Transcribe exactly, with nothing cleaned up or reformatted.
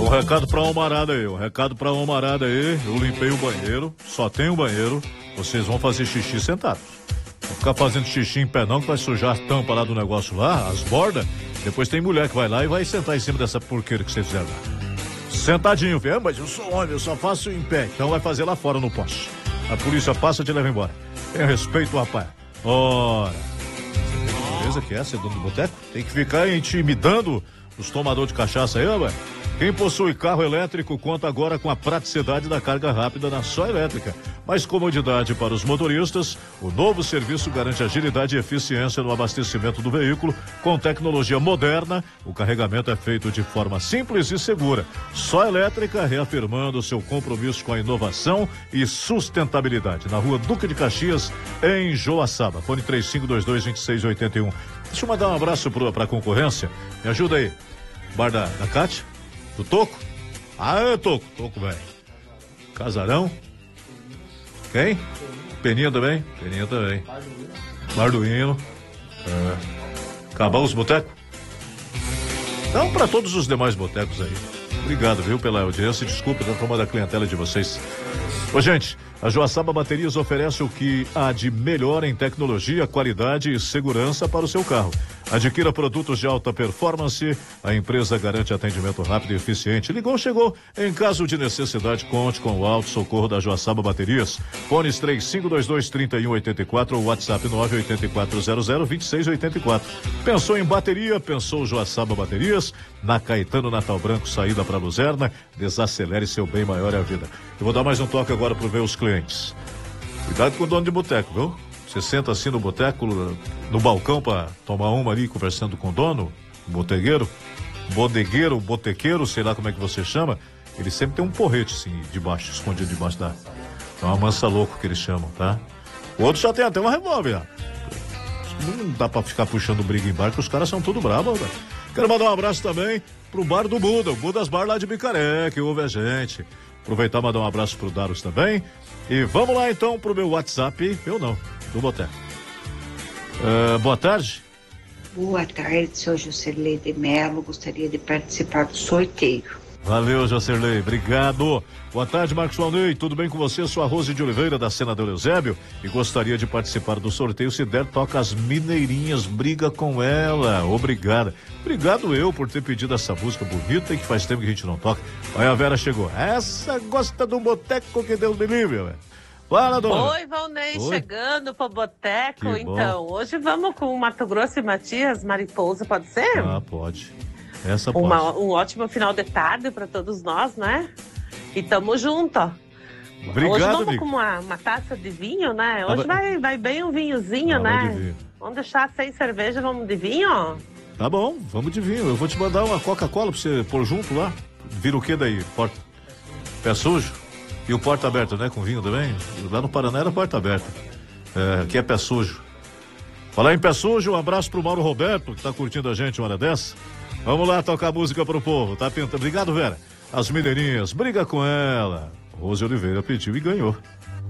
Um recado pra Almarada aí, um recado pra Almarada aí. Eu limpei o banheiro, só tem o banheiro. Vocês vão fazer xixi sentados. Não ficar fazendo xixi em pé não, que vai sujar a tampa lá do negócio lá, as bordas. Depois tem mulher que vai lá e vai sentar em cima dessa porqueira que vocês fizeram lá. Sentadinho, filho. Ah, mas eu sou homem, eu só faço em pé. Então vai fazer lá fora no poste. A polícia passa e te leva embora. Tenha respeito, rapaz. Ora. Beleza que é ser dono do boteco? Tem que ficar intimidando os tomadores de cachaça aí, rapaz. Quem possui carro elétrico conta agora com a praticidade da carga rápida na só elétrica. Mais comodidade para os motoristas, o novo serviço garante agilidade e eficiência no abastecimento do veículo. Com tecnologia moderna, o carregamento é feito de forma simples e segura. Só elétrica, reafirmando seu compromisso com a inovação e sustentabilidade. Na rua Duque de Caxias, em Joaçaba. Fone três cinco dois dois, dois seis oito um. Deixa eu mandar um abraço para a concorrência. Me ajuda aí. Bar da, da Cátia? Do Toco? Ah, é Toco. Toco, velho. Casarão? Quem? Peninha também? Peninha também. Barduino. É. Acabar os botecos? Então, para todos os demais botecos aí. Obrigado, viu, pela audiência. Desculpe da tomada da clientela de vocês. Ô, gente, a Joaçaba Baterias oferece o que há de melhor em tecnologia, qualidade e segurança para o seu carro. Adquira produtos de alta performance. A empresa garante atendimento rápido e eficiente. Ligou, chegou. Em caso de necessidade, conte com o alto socorro da Joaçaba Baterias. Fones três cinco dois dois, três um oito quatro ou WhatsApp nove oito quatro zero zero, dois seis oito quatro. Pensou em bateria? Pensou Joaçaba Baterias? Na Caetano Natal Branco, saída para Luzerna. Desacelere seu bem maior é a vida. Eu vou dar mais um toque agora para ver os clientes. Cuidado com o dono de boteco, viu? Você senta assim no boteco, no balcão para tomar uma ali, conversando com o dono, botegueiro, bodegueiro, botequeiro, sei lá como é que você chama. Ele sempre tem um porrete assim, debaixo, escondido debaixo da... É uma mansa louco que eles chamam, tá? O outro já tem até uma revólver, ó. Não dá pra ficar puxando briga em bar, que os caras são tudo bravos, velho. Quero mandar um abraço também pro bar do Buda, o Budas Bar lá de Bicaré, que ouve a gente. Aproveitar e mandar um abraço pro Daros também. E vamos lá então pro meu WhatsApp, eu não, do Boteco. Uh, boa tarde. Boa tarde, sou Jocelyn de Melo, gostaria de participar do sorteio. Valeu, Jocelyn, obrigado. Boa tarde, Marcos Valnei, tudo bem com você? Sou a Rose de Oliveira, da Senador Eusébio, e gostaria de participar do sorteio. Se der, toca as Mineirinhas, briga com ela. Obrigada. Obrigado eu por ter pedido essa música bonita e que faz tempo que a gente não toca. Aí a Vera chegou. Essa gosta do boteco que Deus me livre, velho. Fala, dona. Oi, Valnei, Oi. Chegando pro boteco, Que então. Bom. Hoje vamos com Mato Grosso e Matias, Mariposa, pode ser? Ah, pode. Essa pode. Uma, um ótimo final de tarde para todos nós, né? E tamo junto, ó. Obrigado, hoje vamos amigo. com uma, uma taça de vinho, né? Hoje Ah, vai, vai bem um vinhozinho, ah, vai de né? vinho. Vamos deixar sem cerveja, vamos de vinho, ó. Tá bom, vamos de vinho. Eu vou te mandar uma Coca-Cola pra você pôr junto lá. Vira o que daí? Porta... Pé sujo? E o porta aberta, né? Com vinho também? Lá no Paraná era porta aberta. É, aqui é pé sujo. Falar em pé sujo, um abraço pro Mauro Roberto, que tá curtindo a gente uma hora dessa. Vamos lá tocar música pro povo, tá pintando. Obrigado, Vera. As Mineirinhas, briga com ela. Rose Oliveira pediu e ganhou.